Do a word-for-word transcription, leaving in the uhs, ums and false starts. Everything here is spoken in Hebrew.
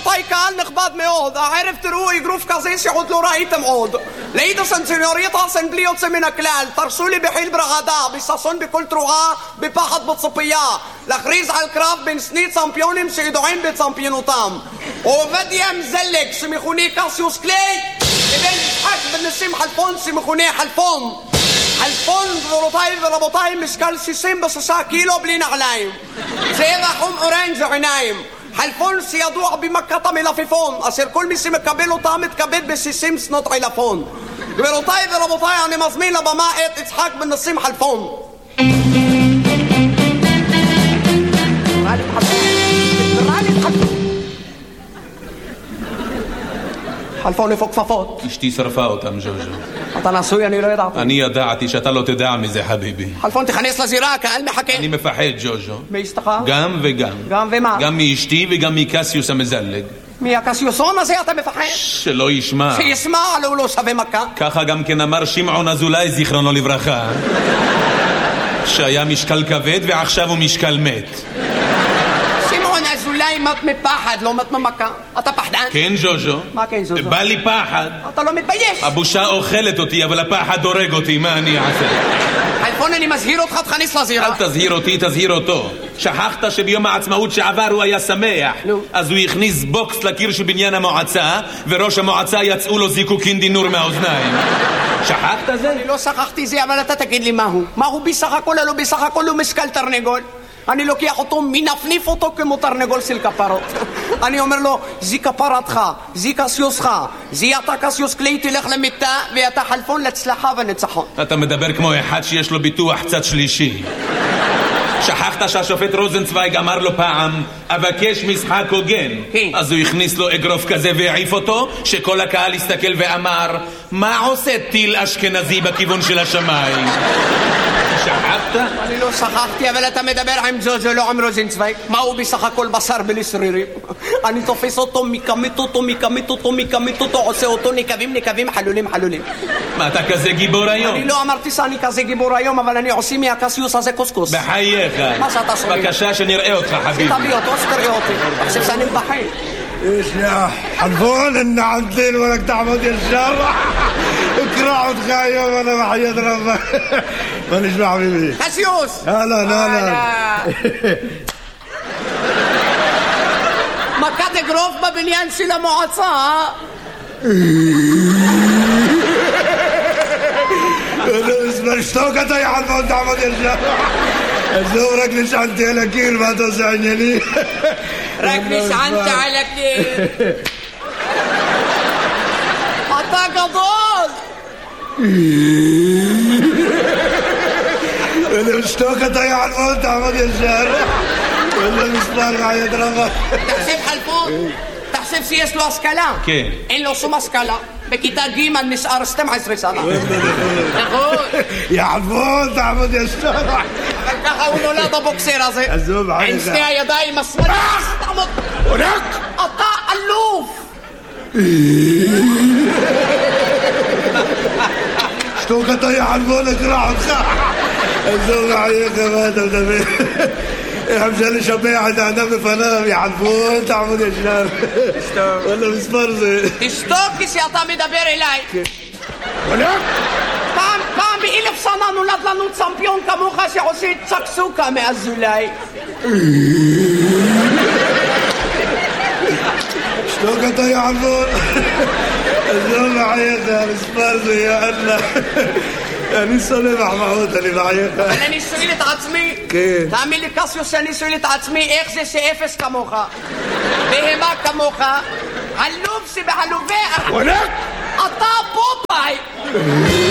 רבותיי, קהל נכבד מאוד, הערב תראו אגרוף כזה שעוד לא ראיתם עוד. לאידסן סניוריטסן בלי יוצא מן הכלל, תרשו לי בחיל ברעדה, בששון בכל תרועה, בפחד בצופייה, להכריז על קרב בין שני צמפיונים שידועים בצמפיונותם. עובדיה מזלג שמכונה קסיוס קליי, לבין יצחק בן נסים חלפון שמכונה חלפון. חלפון, גבירותיי ורבותיי, משקל שישים ושישה קילו בלי נעליים. צבע חום אורנג' עיניים. חלפון שידוע במכת המלפפון, אשר כל מי שמקבל אותה מתכבד ב-שישים שנות עילפון. גבירותיי ורבותיי, אני מזמין לבמה את יצחק בן נסים חלפון. חלפון איפה כפפות? אשתי שרפה אותם, ז'וז'ו. אתה נשוי? אני לא ידעתי. אני ידעתי שאתה לא תדע מזה, חביבי. חלפון, תכנס לזירה, הקהל מחכה. אני מפחד, ז'וז'ו. מאשתך? גם וגם. גם ומה? גם מאשתי וגם מקסיוס המזלג. מהקסיוסון הזה אתה מפחד? שלא ישמע. שישמע, לא הוא לא שווה מכה. ככה גם כן אמר שמעון אזולאי, זיכרונו לברכה, שהיה משקל כבד ועכשיו הוא משקל מת. שמעון אזולאי מת מפחד, לא מת ממכה. אתה פחדן? כן, ז'וז'ו. מה כן, ז'וז'ו? בא לי פחד. אתה לא מתבייש? הבושה אוכלת אותי, אבל הפחד הורג אותי, מה אני אעשה? חלפון, אני מזהיר אותך, תכניס לזירה. אל תזהיר אותי, תזהיר אותו. שכחת שביום העצמאות שעבר הוא היה שמח, אז הוא הכניס בוקס לקיר של בניין המועצה, וראש המועצה יצאו לו זיקוקין דינור מהאוזניים. שכחת זה? אני לא שכחתי זה, אבל אתה תגיד לי מהו. מהו בסך הכל? לא בסך הכל הוא משקל תרנגול. אני לוקח אותו, מנפניף אותו כמו תרנגול של כפרות. אני אומר לו, זי כפרתך, זי קסיוסך, זי אתה קסיוס קליי, תלך למיטה, ואתה חלפון להצלחה ונצחון. אתה מדבר כמו אחד שיש לו ביטוח צד שלישי. שכחת שהשופט רוזנצוויג אמר לו פעם, אבקש משחק הוגן. אז הוא הכניס לו אגרוף כזה והעיף אותו, שכל הקהל הסתכל ואמר, מה עושה טיל אשכנזי בכיוון של השמיים? שכחת? אני לא שכחתי, אבל אתה מדבר עם ז'וז'ו, לא עם רוזנצוויג. מה הוא בסך הכל בשר בלי שרירים? אני תופס אותו, מקמית אותו, מקמית אותו, מקמית אותו, עושה אותו נקבים, נקבים, חלולים, חלולים. מה, אתה כזה גיבור היום? אני לא אמרתי שאני כזה גיבור היום, אבל אני עושה מהקסיוס הזה קוסקוס. בחייך. מה שאתה שומע? בבקשה שנראה אותך, חביבי. תביא אותו, שתראה אותי. תחשב שאני בחיים. ايش يا حلفون ان عمتين ولك تعمد يا الشرح اكرع وتخايم وانا بحياة ربك مانيش مع حبيبي קסיוס! هلا هلا מכת אגרוף בבניין של המועצה. اسمع اشتوكت يا حلفون تعمد يا الشرح زورك نشعنت على كيل ما توسعني لي רק נשענת על הקיר. אתה גדול! انا اشتوكت يا حلفون تعمد يا الشرح ولا مسمار معي ضربك תחשב חלפון, תחשב שיש לו השכלה. כן. אין לו שום השכלה. בכיתה ג' נשאר שתים עשרה שנה. נכון. يا حلفون تعمد يا الشرح אבל ככה הוא נולד הבוקסר הזה. עזוב, עם שתי הידיים השמאליות. תעמוד. هناك אתה אלוף. اشتوكت يا حلفون اقرع وتخاع عزوم عليك ما تبدأ يا مجال شبيعة انا بفنام يا حلفون تعمل يا شلام ولا مسفرزة תשתוק כשאתה מדבר אליי. هناك פעם, פעם באלף שנה נולד לנו צמפיון כמוך שעושה צ'קסוקה מאזולאי. اشتوكت يا حلفون عزوم عليك يا مسفرزة يا الله אני סולח מחמאות, אני בחייך. אבל אני שואל את עצמי, כן. תאמין לי קסיוס שאני שואל את עצמי, איך זה שאפס כמוך, בהמה כמוך, עלוב שבעלובי, هناك אתה פופאי.